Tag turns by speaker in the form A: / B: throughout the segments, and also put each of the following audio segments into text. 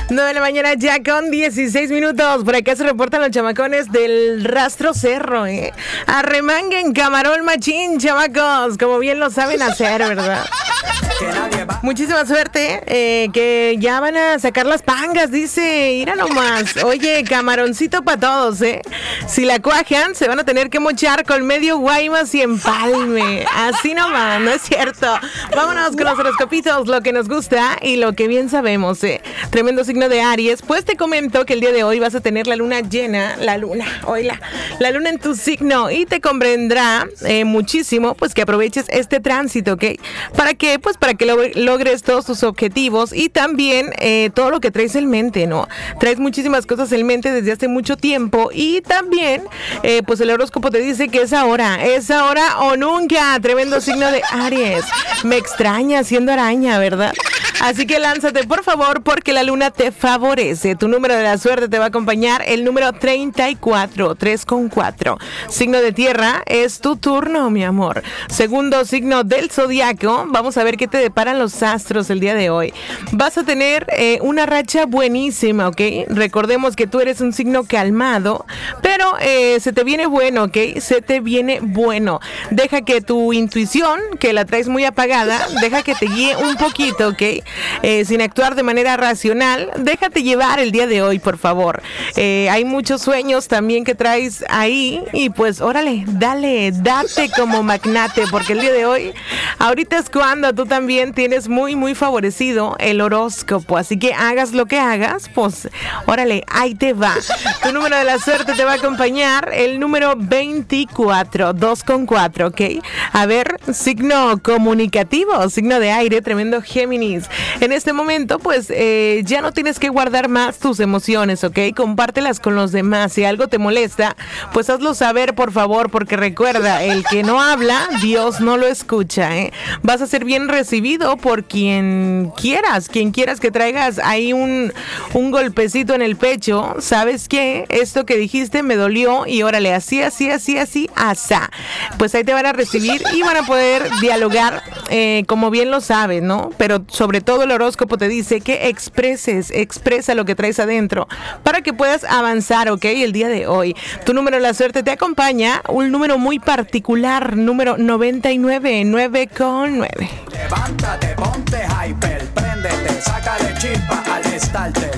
A: 9 de la mañana ya con 16 minutos. Por acá se reportan los chamacones del Rastro Cerro, ¿eh? Arremanguen camarón machín, chamacos. Como bien lo saben hacer, ¿verdad? Muchísima suerte, que ya van a sacar las pangas, dice. Mira nomás. Oye, camaroncito para todos, ¿eh? Si la cuajan, se van a tener que mochar con medio Guaymas y empalme. Así nomás, no es cierto. Vámonos con los horoscopitos, lo que nos gusta y lo que bien sabemos, ¿eh? Tremendo signo de Aries. Pues te comento que el día de hoy vas a tener la luna llena, la luna en tu signo, y te convendrá muchísimo, pues que aproveches este tránsito, ¿ok? ¿Para qué? Pues para que logres todos tus objetivos y también todo lo que traes en mente, ¿no? Traes muchísimas cosas en mente desde hace mucho tiempo y también, pues el horóscopo te dice que es ahora o nunca. Tremendo signo de Aries. Me extraña siendo araña, ¿verdad? Así que lánzate, por favor, porque la luna te favorece. Tu número de la suerte te va a acompañar el número 34, 3 con 4. Signo de tierra, es tu turno, mi amor. Segundo signo del zodiaco, vamos a ver qué te deparan los astros el día de hoy. Vas a tener una racha buenísima, ¿ok? Recordemos que tú eres un signo calmado, pero se te viene bueno, ¿ok? Se te viene bueno. Deja que tu intuición, que la traes muy apagada, deja que te guíe un poquito, ¿ok? Sin actuar de manera racional, déjate llevar el día de hoy, por favor. Hay muchos sueños también que traes ahí y pues órale, date como magnate, porque el día de hoy, ahorita es cuando tú también tienes muy, muy favorecido el horóscopo, así que hagas lo que hagas, pues órale, ahí te va. Tu número de la suerte te va a acompañar el número 24, 2 con 4, ¿ok? A ver, signo comunicativo, signo de aire, tremendo Géminis. En este momento, pues, ya no tienes que guardar más tus emociones, ¿ok? Compártelas con los demás. Si algo te molesta, pues hazlo saber, por favor, porque recuerda, el que no habla, Dios no lo escucha, ¿eh? Vas a ser bien recibido por quien quieras que traigas ahí un golpecito en el pecho. ¿Sabes qué? Esto que dijiste me dolió y órale, así, asá. Pues ahí te van a recibir y van a poder dialogar, como bien lo sabes, ¿no? Pero sobre todo el horóscopo te dice que expresa lo que traes adentro para que puedas avanzar, ¿ok? El día de hoy. Tu número de la suerte te acompaña, un número muy particular, número 99, 9 con 9.
B: Levántate, ponte hyper, préndete, sácale chispa al starter.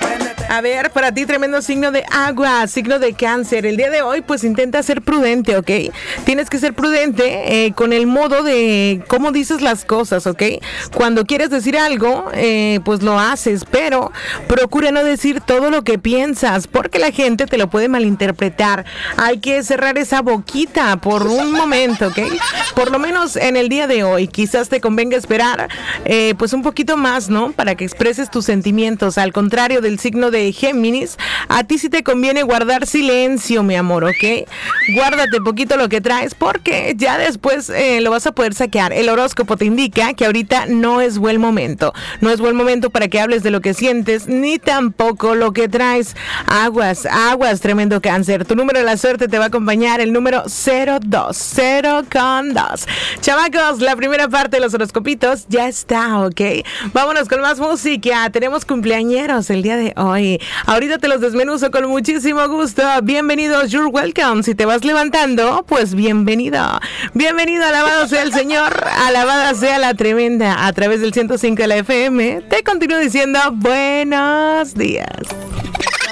A: A ver, para ti tremendo signo de agua, signo de Cáncer. El día de hoy pues intenta ser prudente, ¿ok? Tienes que ser prudente con el modo de cómo dices las cosas, ¿ok? Cuando quieres decir algo, pues lo haces, pero procura no decir todo lo que piensas porque la gente te lo puede malinterpretar. Hay que cerrar esa boquita por un momento, ¿ok? Por lo menos en el día de hoy. Quizás te convenga esperar pues un poquito más, ¿no? Para que expreses tus sentimientos. Al contrario del signo de Géminis, a ti sí te conviene guardar silencio, mi amor, ¿ok? Guárdate poquito lo que traes porque ya después lo vas a poder saquear. El horóscopo te indica que ahorita no es buen momento. No es buen momento para que hables de lo que sientes, ni tampoco lo que traes. Aguas, tremendo Cáncer. Tu número de la suerte te va a acompañar el número 02, 0 con 2. Chamacos, la primera parte de los horoscopitos ya está, ¿ok? Vámonos con más música. Tenemos cumpleañeros el día de hoy. Ahorita te los desmenuzo con muchísimo gusto. Bienvenidos, you're welcome. Si te vas levantando, pues bienvenido. Bienvenido, alabado sea el Señor, alabada sea la tremenda. A través del 105 de la FM, te continúo diciendo buenos días.